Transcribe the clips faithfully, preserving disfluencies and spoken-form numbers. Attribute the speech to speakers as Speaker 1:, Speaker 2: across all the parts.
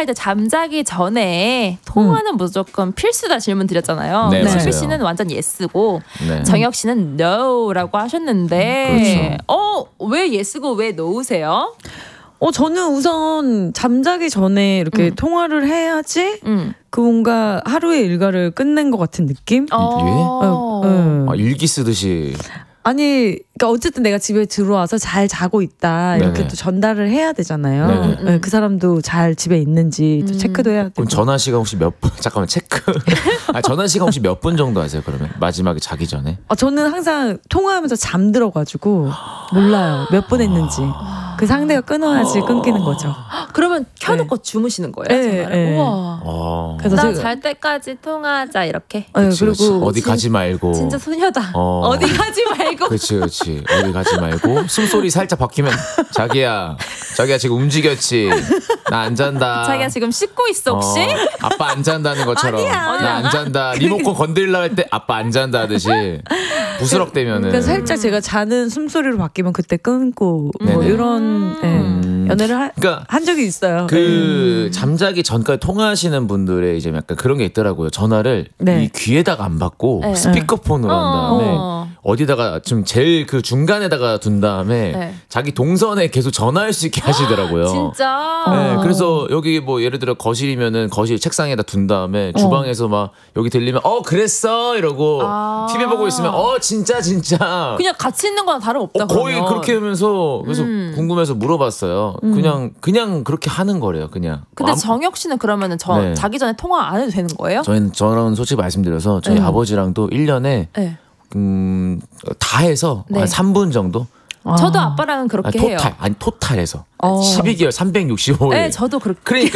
Speaker 1: 아까 이제 잠자기 전에 통화는 음. 무조건 필수다 질문 드렸잖아요.
Speaker 2: 네,
Speaker 1: 수비 씨는 완전 예스고
Speaker 2: 네.
Speaker 1: 정혁 씨는 no라고 하셨는데,
Speaker 2: 그렇죠.
Speaker 1: 어, 왜 예스고 왜 no세요?
Speaker 3: 어 저는 우선 잠자기 전에 이렇게
Speaker 1: 음.
Speaker 3: 통화를 해야지
Speaker 1: 음.
Speaker 3: 그 뭔가 하루의 일과를 끝낸 것 같은 느낌?
Speaker 1: 어.
Speaker 3: 어, 어.
Speaker 2: 아, 일기 쓰듯이.
Speaker 3: 아니, 그러니까 어쨌든 내가 집에 들어와서 잘 자고 있다 이렇게
Speaker 2: 네네.
Speaker 3: 또 전달을 해야 되잖아요.
Speaker 2: 네네.
Speaker 3: 네, 그 사람도 잘 집에 있는지 또
Speaker 1: 음.
Speaker 3: 체크도 해야 되고.
Speaker 2: 그럼 전화 시간 혹시 몇 분? 잠깐만 체크. 아, 전화 시간 혹시 몇 분 정도 하세요? 그러면 마지막에 자기 전에?
Speaker 3: 어, 저는 항상 통화하면서 잠들어가지고 몰라요 몇 분 했는지. 그 상대가 끊어야지 끊기는 거죠.
Speaker 1: 그러면 켜놓고 네. 주무시는 거예요?
Speaker 3: 네,
Speaker 1: 전화를?
Speaker 3: 네.
Speaker 1: 우와.
Speaker 2: 어.
Speaker 3: 그래서
Speaker 1: 나
Speaker 3: 제가
Speaker 1: 잘 때까지 통화하자 이렇게.
Speaker 3: 네,
Speaker 2: 그치, 그치.
Speaker 3: 그리고
Speaker 2: 어디 가지 말고.
Speaker 1: 진짜 소녀다.
Speaker 2: 어.
Speaker 1: 어디 가지 말고.
Speaker 2: 그렇지, 그렇지. 어디 가지 말고 숨소리 살짝 바뀌면 자기야, 자기야 지금 움직였지. 나 안 잔다.
Speaker 1: 자기야 지금 씻고 있어 혹시?
Speaker 2: 어, 아빠 안 잔다는 것처럼.
Speaker 3: 아니야.
Speaker 2: 나 안 잔다. 리모컨 건드리려 할 때 아빠 안 잔다 하듯이 부스럭대면은.
Speaker 3: 그러니까 살짝 제가 자는 숨소리로 바뀌면 그때 끊고 뭐
Speaker 2: 네네.
Speaker 3: 이런 예,
Speaker 2: 음.
Speaker 3: 연애를 하,
Speaker 2: 그러니까
Speaker 3: 한 적이 있어요.
Speaker 2: 그 잠자기 전까지 통화하시는 분들의 이제 약간 그런 게 있더라고요. 전화를
Speaker 3: 네.
Speaker 2: 이 귀에다가 안 받고
Speaker 1: 네.
Speaker 2: 스피커폰으로 한 다음에
Speaker 1: 어.
Speaker 2: 어디다가 좀 제일 그 중간에다가 둔 다음에
Speaker 1: 네.
Speaker 2: 자기 동선에 계속 전화할 수 있게 하시더라고요.
Speaker 1: 진짜.
Speaker 2: 네,
Speaker 3: 어.
Speaker 2: 그래서 여기 뭐 예를 들어 거실이면은 거실 책상에다 둔 다음에 주방에서 막 여기 들리면 어 그랬어 이러고
Speaker 1: 아.
Speaker 2: 티비 보고 있으면 어 진짜 진짜
Speaker 1: 그냥 같이 있는 거랑 다름없다.
Speaker 2: 어, 거의
Speaker 1: 그러면.
Speaker 2: 그렇게 하면서 그래서
Speaker 1: 음.
Speaker 2: 궁금해서 물어봤어요. 그냥 그냥 그렇게 하는 거래요. 그냥.
Speaker 1: 근데
Speaker 2: 아무-
Speaker 1: 정혁 씨는 그러면은 저
Speaker 2: 네.
Speaker 1: 자기 전에 통화 안 해도 되는 거예요?
Speaker 2: 저희는 저는 솔직히 말씀드려서 저희
Speaker 1: 네.
Speaker 2: 아버지랑도 일 년에
Speaker 1: 네.
Speaker 2: 음, 다 해서
Speaker 1: 네.
Speaker 2: 한 삼 분 정도.
Speaker 1: 저도 아빠랑은 그렇게
Speaker 2: 아니,
Speaker 1: 해요.
Speaker 2: 토탈 아니 토탈해서
Speaker 3: 어.
Speaker 2: 십이 개월 삼백육십오 일.
Speaker 1: 네, 저도 그렇게.
Speaker 2: 그러니까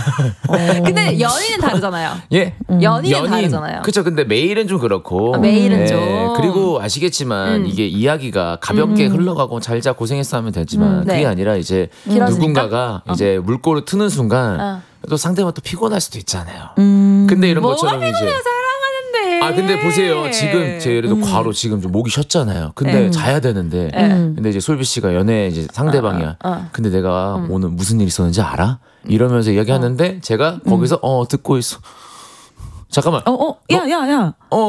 Speaker 1: 근데 연인은 다르잖아요.
Speaker 2: 예.
Speaker 1: 연인은 다르잖아요.
Speaker 2: 그렇죠. 근데 매일은 좀 그렇고.
Speaker 1: 아, 매일은 좀.
Speaker 2: 그리고 아시겠지만
Speaker 1: 음.
Speaker 2: 이게 이야기가 가볍게 흘러가고 잘 자 고생했어 하면 되지만
Speaker 1: 음, 네.
Speaker 2: 그게 아니라 이제
Speaker 1: 길어지니까?
Speaker 2: 누군가가 이제 물꼬를 트는 순간
Speaker 1: 어.
Speaker 2: 또 상대방 또 피곤할 수도 있잖아요.
Speaker 3: 음.
Speaker 2: 근데 이런
Speaker 1: 뭐가
Speaker 2: 것처럼 이제
Speaker 1: 사랑하는데.
Speaker 2: 아 근데 보세요. 지금 제 예를 들어
Speaker 1: 음.
Speaker 2: 과로 지금 좀 목이 쉬었잖아요. 근데
Speaker 1: 음.
Speaker 2: 자야 되는데
Speaker 1: 네.
Speaker 2: 근데 이제 솔비 씨가 연애 이제 상대방이야.
Speaker 1: 어, 어.
Speaker 2: 근데 내가
Speaker 1: 음.
Speaker 2: 오늘 무슨 일 있었는지 알아? 이러면서 이야기하는데 제가 거기서 어 듣고 있어. 잠깐만.
Speaker 3: 어, 어, 야, 야, 야.
Speaker 2: 어